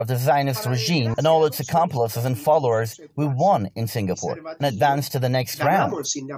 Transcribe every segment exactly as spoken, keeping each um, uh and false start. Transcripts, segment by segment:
of the Zionist regime and all its accomplices and followers, we won in Singapore and advanced to the next round.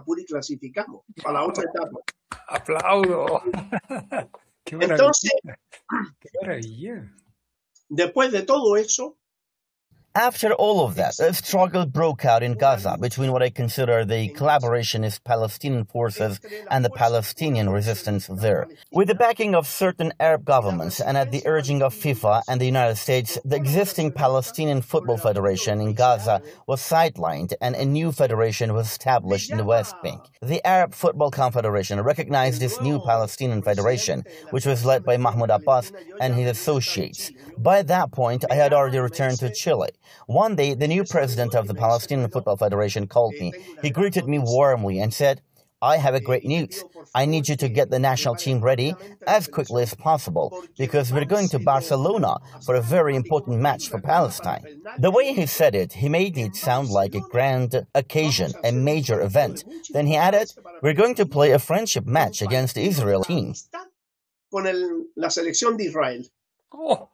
Aplaudo. Qué Entonces, Qué maravilla. después de todo eso, After all of that, a struggle broke out in Gaza between what I consider the collaborationist Palestinian forces and the Palestinian resistance there. With the backing of certain Arab governments and at the urging of FIFA and the United States, the existing Palestinian Football Federation in Gaza was sidelined and a new federation was established in the West Bank. The Arab Football Confederation recognized this new Palestinian federation, which was led by Mahmoud Abbas and his associates. By that point, I had already returned to Chile. One day, the new president of the Palestinian Football Federation called me. He greeted me warmly and said, "I have a great news. I need you to get the national team ready as quickly as possible because we're going to Barcelona for a very important match for Palestine." The way he said it, he made it sound like a grand occasion, a major event. Then he added, "We're going to play a friendship match against the Israel team." con el, la selección de Israel. Oh.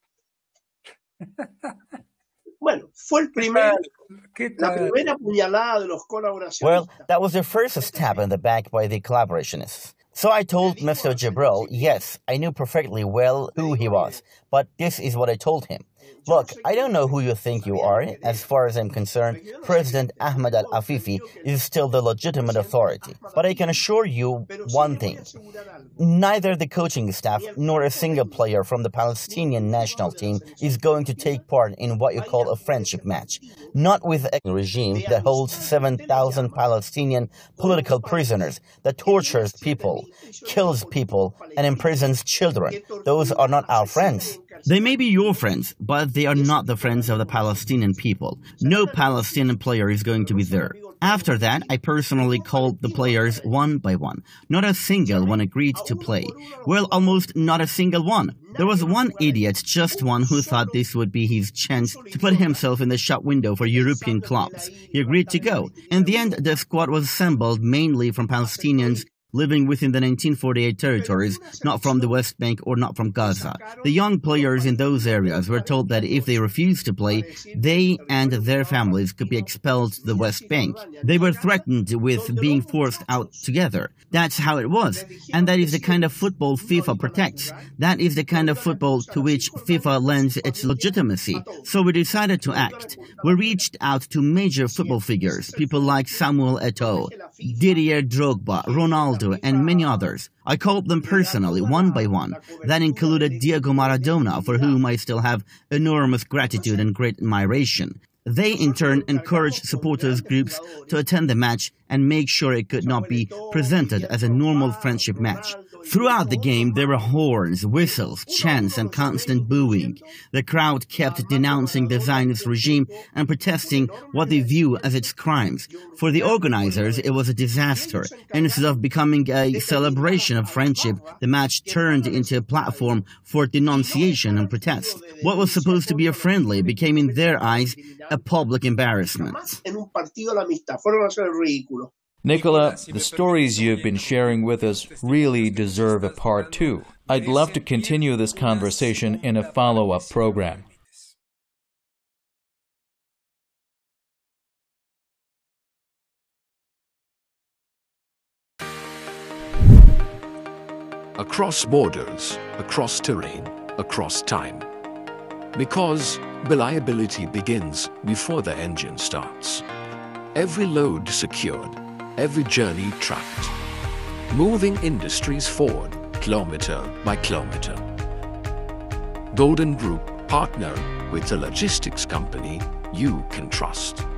Bueno, fue el primer, ¿Qué la tal? primera puñalada de los colaboracionistas. Well, that was the first stab in the back by the collaborationists. So I told Mister Jibril, yes, I knew perfectly well who he was, but this is what I told him. Look, I don't know who you think you are. As far as I'm concerned, President Ahmed al-Afifi is still the legitimate authority. But I can assure you one thing. Neither the coaching staff nor a single player from the Palestinian national team is going to take part in what you call a friendship match. Not with a regime that holds seven thousand Palestinian political prisoners, that tortures people, kills people, and imprisons children. Those are not our friends. They may be your friends, but they are not the friends of the Palestinian people. No Palestinian player is going to be there. After that, I personally called the players one by one. Not a single one agreed to play. Well, almost not a single one. There was one idiot, just one, who thought this would be his chance to put himself in the shop window for European clubs. He agreed to go. In the end, the squad was assembled mainly from Palestinians living within the nineteen forty-eight territories, not from the West Bank or not from Gaza. The young players in those areas were told that if they refused to play, they and their families could be expelled to the West Bank. They were threatened with being forced out together. That's how it was. And that is the kind of football FIFA protects. That is the kind of football to which FIFA lends its legitimacy. So we decided to act. We reached out to major football figures, people like Samuel Eto'o, Didier Drogba, Ronaldo, and many others. I called them personally, one by one. That included Diego Maradona, for whom I still have enormous gratitude and great admiration. They, in turn, encouraged supporters groups to attend the match and make sure it could not be presented as a normal friendship match. Throughout the game, there were horns, whistles, chants, and constant booing. The crowd kept denouncing the Zionist regime and protesting what they view as its crimes. For the organizers, it was a disaster. Instead of becoming a celebration of friendship, the match turned into a platform for denunciation and protest. What was supposed to be a friendly became, in their eyes, a public embarrassment. Nicola, the stories you've been sharing with us really deserve a part two. I'd love to continue this conversation in a follow-up program. Across borders, across terrain, across time. Because reliability begins before the engine starts. Every load secured, every journey tracked. Moving industries forward, kilometer by kilometer. Golden Group partner with a logistics company you can trust.